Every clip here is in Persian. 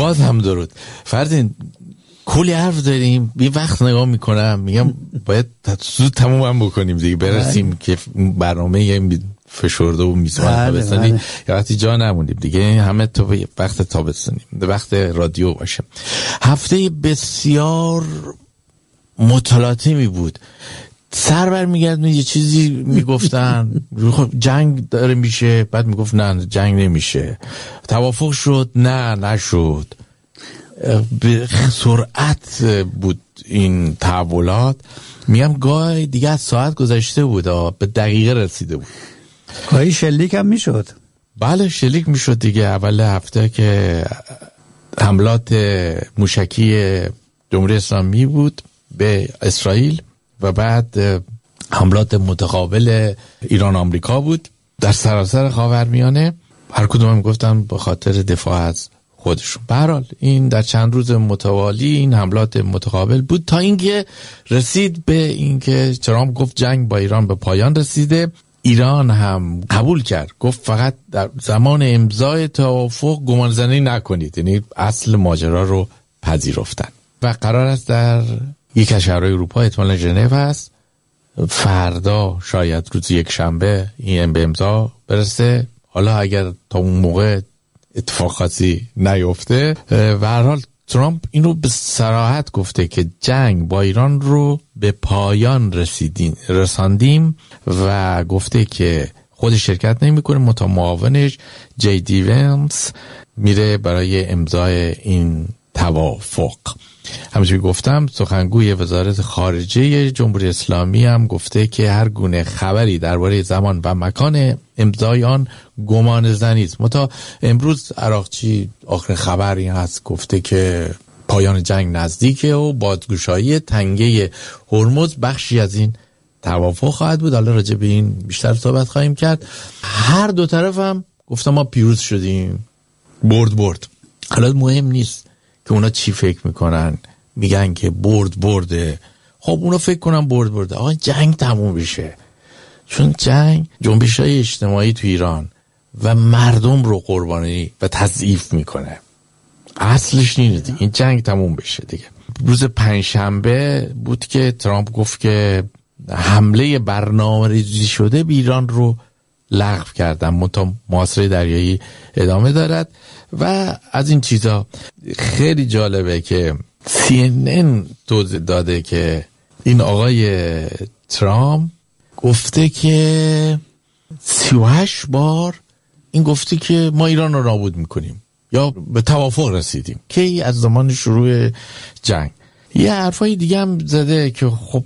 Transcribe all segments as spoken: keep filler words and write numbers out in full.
باز هم درود. فرزین کلی حرف داریم، یه وقت نگاه میکنم میگم باید زود تموم بکنیم دیگه، برسیم که برنامه یه فشرده و میزان تابستانی یا وقتی جا نمونیم دیگه، همه تو وقت تابستانی وقت رادیو باشه. هفته بسیار متلاطمی بود. سر بر میگردن یه چیزی میگفتن خب جنگ داره میشه، بعد میگفت نه جنگ نمیشه. توافق شد، نه نشد. به سرعت بود این تحولات. میگم گاهی دیگه از ساعت گذشته بود، به دقیقه رسیده بود. گاهی شلیک هم میشد. بله شلیک میشد دیگه. اول هفته که حملات موشکی جمهوری اسلامی بود به اسرائیل و بعد حملات متقابل ایران آمریکا بود در سراسر خاورمیانه. هر کدوم هم گفتن به خاطر دفاع از خودشون. به هر حال این در چند روز متوالی این حملات متقابل بود تا اینکه رسید به اینکه ترامپ گفت جنگ با ایران به پایان رسیده. ایران هم قبول کرد، گفت فقط در زمان امضای توافق گمانه‌زنی نکنید، یعنی اصل ماجرا رو پذیرفتن و قرار است در یک از شهرهای اروپا، احتمالاً ژنو است، فردا شاید روز یک شنبه این به امضا برسه. حالا اگر تا اون موقع اتفاق خاصی نیفته، و هر حال ترامپ اینو به صراحت گفته که جنگ با ایران رو به پایان رسیدیم رساندیم و گفته که خود شرکت نمیکنه، متمعاونش جی دی ونس میره برای امضای این توافق. همونجوری گفتم سخنگوی وزارت خارجه جمهوری اسلامی هم گفته که هر گونه خبری درباره زمان و مکان امضای آن گمان زنی است. متا امروز عراقچی آخر خبری هست گفته که پایان جنگ نزدیکه و بازگشایی تنگه هرمز بخشی از این توافق خواهد بود. حالا راجع به این بیشتر صحبت خواهیم کرد. هر دو طرف هم گفتم ما پیروز شدیم، برد برد. حالا مهم نیست که اونا چی فکر میکنن، میگن که برد برده. خب اونا فکر کنن برد برده، آقا جنگ تموم بشه. چون جنگ جنبش‌های اجتماعی تو ایران و مردم رو قربانی و تضعیف میکنه. اصلش اینه دیگه، این جنگ تموم بشه دیگه. روز پنجشنبه بود که ترامپ گفت که حمله برنامه‌ریزی شده به ایران رو لغو کردن، منتها محاصره دریایی ادامه دارد و از این چیزا. خیلی جالبه که سی ان ان توضیح داده که این آقای ترامپ گفته که سی و هشت بار این گفته که ما ایران رو نابود میکنیم یا به توافق رسیدیم که از زمان شروع جنگ. یه حرفای دیگه هم زده که خب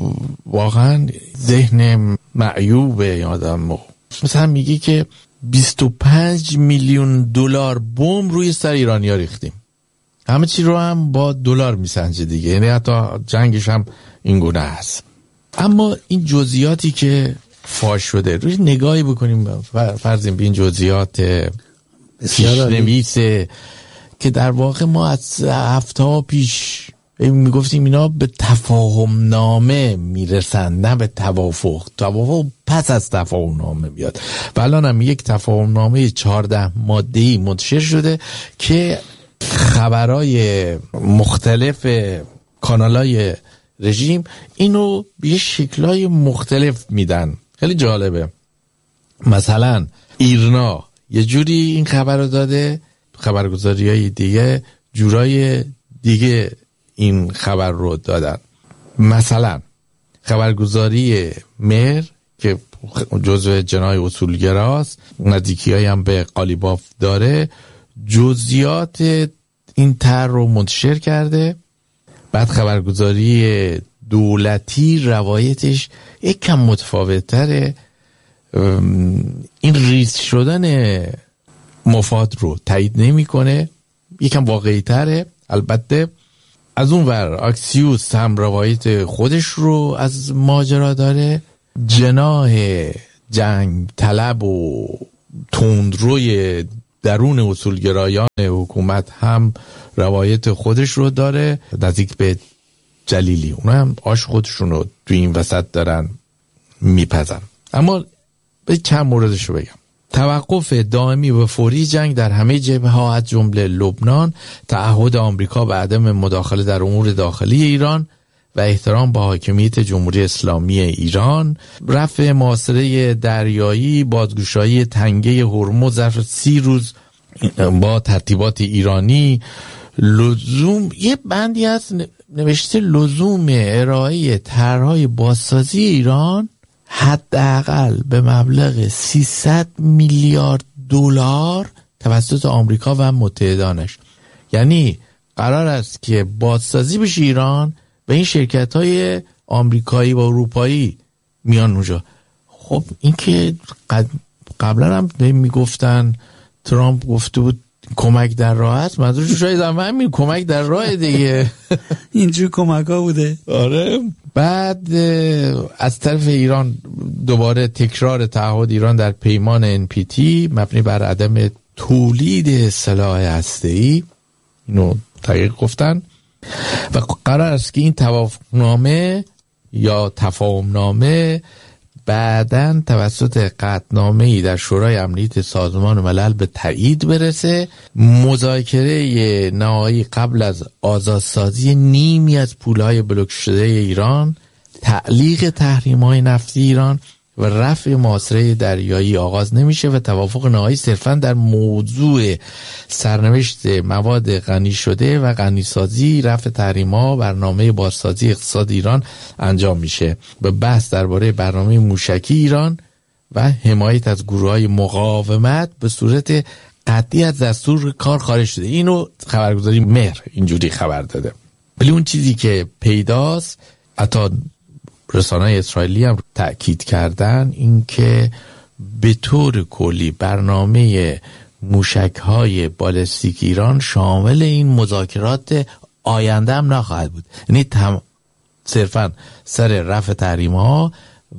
واقعا ذهن معیوبه آدم. مثلا میگه که بیست و پنج میلیون دلار بمب روی سر ایرانی‌ها ریختیم. همه چی رو هم با دلار میسنجه دیگه، یعنی حتی جنگش هم این گونه است. اما این جزئیاتی که فاش شده روی نگاهی بکنیم، فرضیم به این جزئیات پیش‌نویسه که در واقع ما از هفته ها پیش میگفتیم اینا به تفاهم نامه میرسن نه به توافق. توافق پس از تفاهم نامه میاد و الان هم یک تفاهم نامه چهارده ماده‌ای منتشر شده که خبرای مختلف کانالای رژیم اینو به یه شکلای مختلف میدن. خیلی جالبه. مثلا ایرنا یه جوری این خبر رو داده، خبرگزاری های دیگه جورای دیگه این خبر رو دادن. مثلا خبرگزاری مهر که جزو جناح اصولگراست، نزدیکی های هم به قالیباف داره، جزئیات این طرح رو منتشر کرده. بعد خبرگزاری دولتی روایتش یک کم متفاوت تره، این ریز شدن مفاد رو تایید نمی کنه، یکم واقعی تره. البته از اون ور اکسیوس هم روایت خودش رو از ماجرا داره. جناح جنگ طلب و تندروی درون اصولگرایان حکومت هم روایت خودش رو داره، نزدیک به جلیلی. اونا هم آش خودشون رو تو این وسط دارن میپزن. اما به چند موردش رو بگم. توقف دائمی و فوری جنگ در همه جبهه‌ها از جمله لبنان، تعهد آمریکا به عدم مداخله در امور داخلی ایران و احترام به حاکمیت جمهوری اسلامی ایران، رفع محاصره دریایی، بازگشایی تنگه هرمز ظرف سی روز با ترتیبات ایرانی، لزوم یه بندی هست نوشته لزوم ارائه طرح‌های بازسازی ایران حداقل به مبلغ سیصد میلیارد دلار توسط آمریکا و متحدانش. یعنی قرار است که بازسازی بشه ایران و این شرکت‌های آمریکایی و اروپایی میان اونجا. خب این که قبلا هم میگفتن ترامپ گفته بود کمک در راه است، منظورش شاید هم همین کمک در راه دیگه. اینجور کمک ها بوده. آره. بعد از طرف ایران دوباره تکرار تعهد ایران در پیمان ان پی تی مبنی بر عدم تولید سلاح هسته‌ای، اینو دقیق گفتن، و قرار است که این توافقنامه یا تفاهمنامه بعداً توسط قطعنامه‌ای در شورای امنیت سازمان ملل به تایید برسه. مذاکره نهایی قبل از آزادسازی نیمی از پولهای بلوک شده ایران، تعلیق تحریم‌های نفتی ایران و رفع محاصره دریایی آغاز نمیشه و توافق نهایی صرفاً در موضوع سرنوشت مواد غنی شده و غنیسازی، رفع تحریم‌ها، برنامه بازسازی اقتصاد ایران انجام میشه. به بحث درباره برنامه موشکی ایران و حمایت از گروه‌های مقاومت به صورت قطعی از دستور کار خارج شده. اینو خبرگزاری مهر اینجوری خبر داده. ولی اون چیزی که پیداست، حتی رسانه‌های اسرائیلی هم تأکید کردن، این که به طور کلی برنامه موشک‌های بالستیک ایران شامل این مذاکرات آینده هم نخواهد بود. یعنی تم... صرفاً سر رفع تحریم‌ها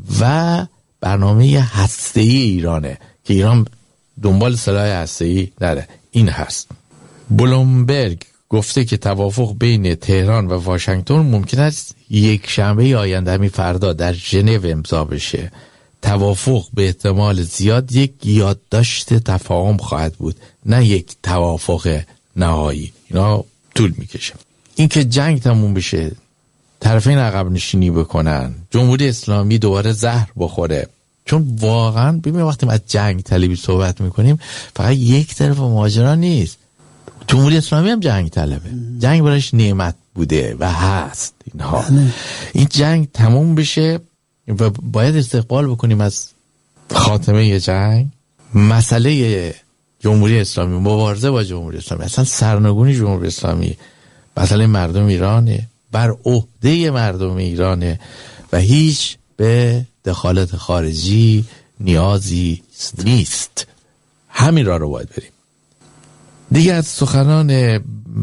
و برنامه هسته‌ای ایرانه که ایران دنبال سلاح هسته‌ای نره. این هست. بلومبرگ گفته که توافق بین تهران و واشنگتن ممکن است یک شنبه آینده، همین فردا، در ژنو امضا بشه. توافق به احتمال زیاد یک یادداشت تفاهم خواهد بود، نه یک توافق نهایی. اینا طول میکشه. این که جنگ تموم بشه، طرفین عقب نشینی بکنن، جمهوری اسلامی دوباره زهر بخوره. چون واقعا ببین وقتی ما از جنگ طلبی صحبت میکنیم، فقط یک طرف ماجرا نیست. جمهوری اسلامی هم جنگ طلبه. جنگ برایش نعمت بوده و هست. اینها این جنگ تموم بشه و باید استقبال بکنیم از خاتمه جنگ. مسئله جمهوری اسلامی، مبارزه با جمهوری اسلامی، اصلا سرنگونی جمهوری اسلامی مسئله مردم ایرانه، بر عهده مردم ایرانه و هیچ به دخالت خارجی نیازی نیست. همین راه رو باید بریم. دیگه از سخنان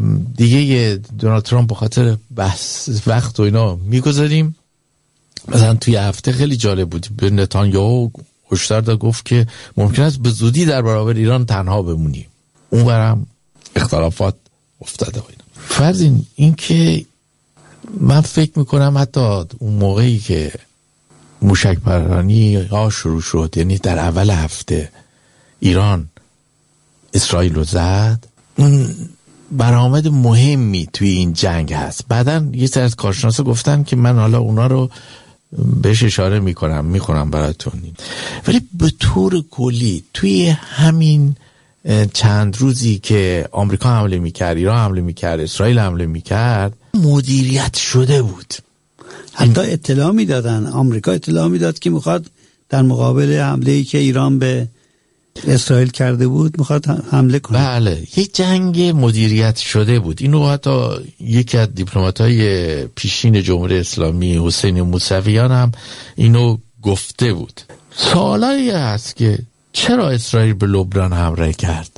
دیگه دونالد ترامپ به خاطر بحث وقت و اینا میگذاریم. مثلا توی هفته خیلی جالب بود، به نتانیاهو هشدار داد، گفت که ممکن است به زودی در برابر ایران تنها بمونیم. اون برم اختلافات افتاده و اینا. فرض این, این که من فکر میکنم حتی اون موقعی که موشک پرانی ها شروع شد، یعنی در اول هفته ایران اسرائیل رو زد، اون برآمد مهمی توی این جنگ هست. بعدن یه سری از کارشناسا گفتن که من حالا اونا رو بهش اشاره میکنم میخونم براتون، ولی به طور کلی توی همین چند روزی که آمریکا حمله میکرد، ایران حمله میکرد، اسرائیل حمله میکرد، مدیریت شده بود. حتی اطلاع میدادن، آمریکا اطلاع میداد که میخواد در مقابل حمله‌ای که ایران به اسرائیل کرده بود میخواد حمله کنه. بله، یک جنگ مدیریت شده بود. اینو حتی یکی از دیپلمات‌های پیشین جمهوری اسلامی حسین موسویان هم اینو گفته بود. سوالی هست که چرا اسرائیل به لبنان حمله کرد؟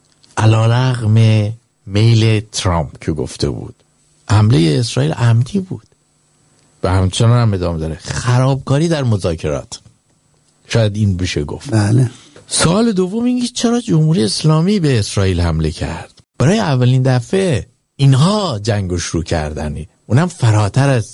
علیرغم میل ترامپ که گفته بود حمله اسرائیل عمدی بود و همچنان هم ادامه داره. خرابکاری در مذاکرات، شاید این بشه گفت. بله. سوال دوم اینه چرا جمهوری اسلامی به اسرائیل حمله کرد؟ برای اولین دفعه اینها جنگ رو شروع کردنی، اونم فراتر از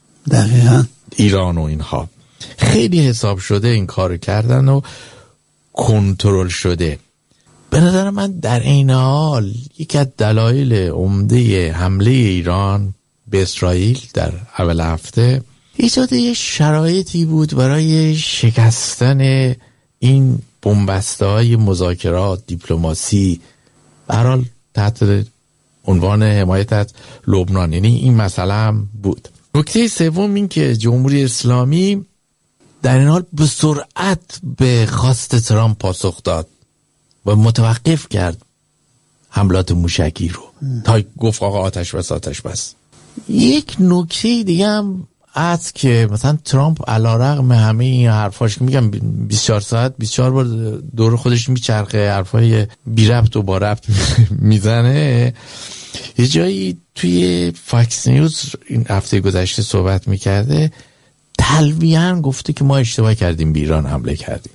دقیقاً ایران و اینها. خیلی حساب شده این کار کردن و کنترل شده. به نظر من در این حال یکی از دلایل عمده حمله ایران به اسرائیل در اول هفته ایجاد یه شرایطی بود برای شکستن این بنبسته های مذاکرات، دیپلماسی، به هر حال تحت عنوان حمایت از لبنان. یعنی این مسئله هم بود. نکته سوم این که جمهوری اسلامی در این حال به سرعت به خواست ترامپ پاسخ داد و متوقف کرد حملات موشکی رو تا گفت آقا آتش بس آتش بس. یک نکته دیگه هم از که مثلا ترامپ علیرغم همه این حرفاش که میگم بیست و چهار ساعت بیست و چهار بار دور خودش میچرخه، حرفای بی ربط و با ربط میزنه، یه جایی توی فاکس نیوز این هفته گذشته صحبت میکرده، تلویحاً گفته که ما اشتباه کردیم به ایران حمله کردیم.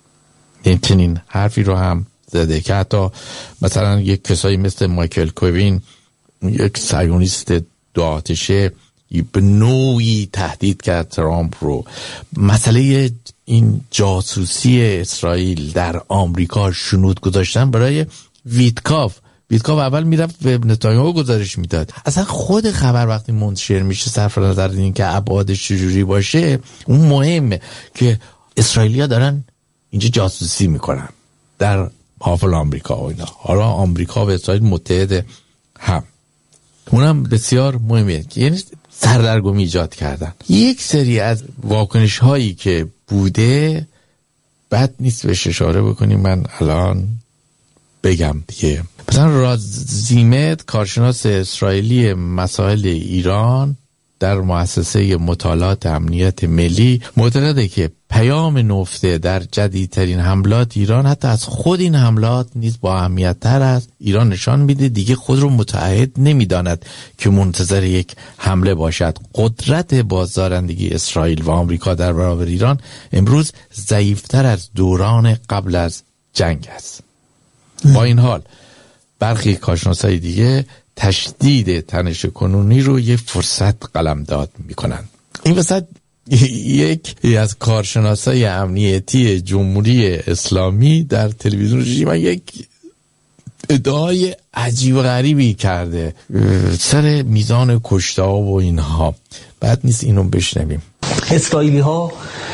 این چنین حرفی رو هم زده که حتی مثلا یک کسایی مثل مایکل کوین، یک صهیونیست دو آتشه، به نوعی تهدید کرد ترامپ رو. مسئله این جاسوسی اسرائیل در آمریکا شنود گذاشتن برای ویتکاف. ویتکاف اول میرفت به نتانیاهو گزارش میداد. اصلا خود خبر وقتی منتشر میشه صرف نظر این که ابعادش چجوری باشه، اون مهمه که اسرائیلیا دارن اینجا جاسوسی میکنن در حافل آمریکا و اینا. حالا آمریکا و اسرائیل متحد هم، اونم بسیار مهمه که یعنی سردرگمی ایجاد کردن. یک سری از واکنش هایی که بوده بد نیست بهش اشاره بکنیم. من الان بگم دیگه. مثلا رازیمت، کارشناس اسرائیلی مسائل ایران در مؤسسه مطالعات امنیت ملی، معتقده که پیام نفته در جدیدترین حملات ایران حتی از خود این حملات نیز با اهمیت تر است. ایران نشان میده دیگه خود رو متعهد نمیداند که منتظر یک حمله باشد. قدرت بازدارندگی اسرائیل و آمریکا در برابر ایران امروز ضعیفتر از دوران قبل از جنگ است. با این حال برخی کارشناسای دیگه تشدید تنش کنونی رو یه فرصت قلمداد میکنن. این وسط یک از کارشناسای امنیتی جمهوری اسلامی در تلویزیون رژیم یک ادعای عجیب و غریبی کرده سر میزان کشته ها و اینها. بعد نیست اینو بشنویم. اسرائیلی ها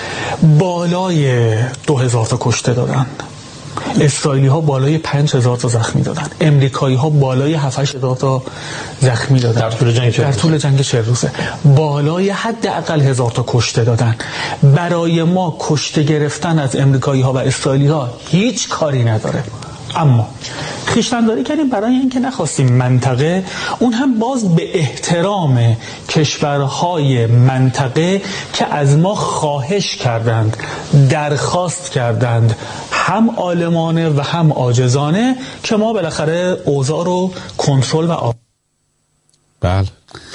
بالای دو هزار تا کشته دادن، اسرائیلی ها بالای پنج هزار تا زخمی دادن، امریکایی ها بالای هفت هزار تا زخمی دادن در طول جنگ در طول جنگ چهل روزه، بالای حداقل هزار تا کشته دادن. برای ما کشته گرفتن از امریکایی ها و اسرائیلی ها هیچ کاری نداره. اما خویشتن‌داری کردیم برای اینکه نخواستیم منطقه، اون هم باز به احترام کشورهای منطقه که از ما خواهش کردند، درخواست کردند، هم عالمانه و هم عاجزانه، که ما بالاخره اوضاع رو کنترل و آب. بله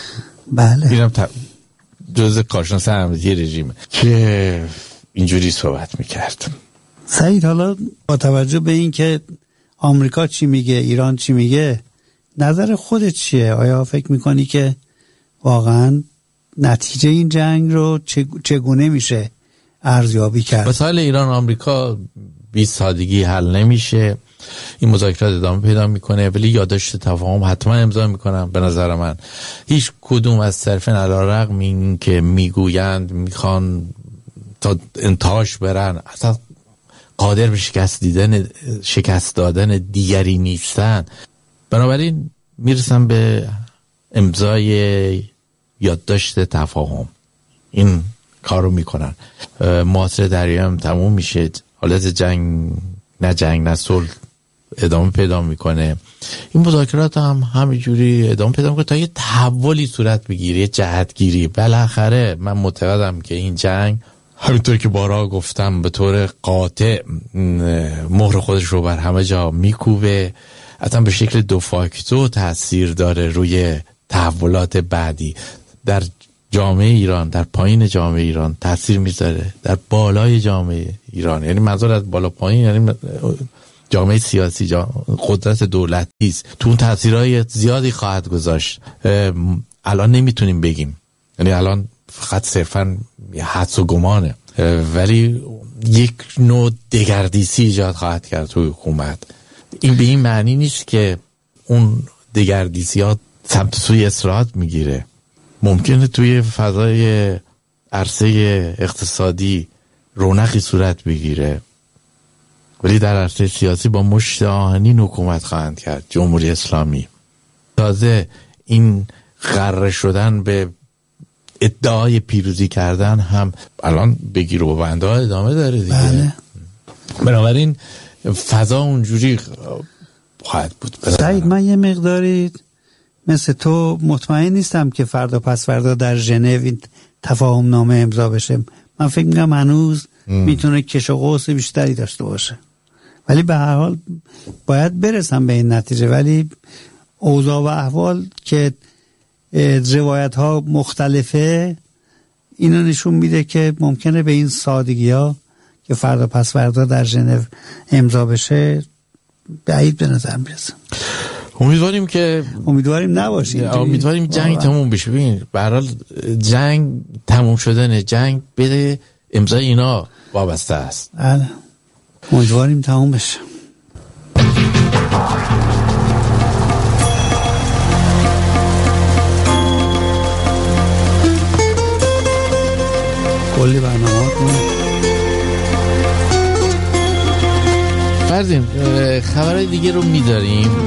بله اینم ت... جزء کارشناس امنیتی رژیمه که اینجوری صحبت میکرد. سعید، حالا با توجه به این که آمریکا چی میگه، ایران چی میگه، نظر خودت چیه؟ آیا فکر میکنی که واقعا نتیجه این جنگ رو چگونه میشه ارزیابی کرد؟ مسائل ایران آمریکا بی سادگی حل نمیشه. این مذاکرات ادامه پیدا میکنه، ولی یادداشت تفاهم حتما امضا میکنم. به نظر من هیچ کدوم از طرفین علیرغم این که میگویند میخوان تا انتهاش برن، اصلا قادر به شکست دیدن شکست دادن دیگری نیستن. بنابراین میرسن به امضای یادداشت تفاهم، این کارو میکنن. محاصره دریایی هم تموم میشه، حالت جنگ نه جنگ نه صلح ادامه پیدا میکنه. این مذاکرات هم همینجوری ادامه پیدا میکنه تا یه تحولی صورت بگیره، یه جهتگیری. بالاخره من معتقدم که این جنگ همینطور که بارها گفتم به طور قاطع مهر خودش رو بر همه جا میکوبه، اصلا به شکل دو فاکتور تاثیر داره روی تحولات بعدی در جامعه ایران، در پایین جامعه ایران تاثیر میذاره، در بالای جامعه ایران، یعنی منظور از بالا پایین یعنی جامعه سیاسی، جامعه قدرت دولتی است. تو اون تاثیرهای زیادی خواهد گذاشت. الان نمیتونیم بگیم، یعنی الان فقط صرفا حدس و گمانه، ولی یک نوع دگردیسی ایجاد خواهد کرد توی حکومت. این به این معنی نیست که اون دگردیسی ها سمت سوی اصلاحات میگیره. ممکنه توی فضای عرصه اقتصادی رونقی صورت بگیره، ولی در عرصه سیاسی با مشت آهنین حکومت خواهند کرد جمهوری اسلامی. تازه این غره شدن به ادعای پیروزی کردن هم الان بگیر و بنده ها ادامه داره دیگه. بله. بنابراین فضا اونجوری خواهد بود. سعید، من یه مقداری مثل تو مطمئن نیستم که فردا پس فردا در ژنو این تفاهم نامه امضا بشه. من فکر می‌کنم هنوز میتونه کش و قوس بیشتری داشته باشه، ولی به هر حال باید برسم به این نتیجه. ولی اوضاع و احوال که روایت ها مختلفه، اینو نشون میده که ممکنه به این سادگی ها که فردا پس فردا در ژنو امضا بشه بعید به نظر میرسه. امیدواریم که امیدواریم نباشه، امیدواریم جنگ تموم بشه. ببین به هر حال جنگ تموم شدن جنگ بده امضای اینا وابسته است. بله، امیدواریم تموم بشه. کلی برنامه فرضیم خبرهای دیگه رو می‌داریم.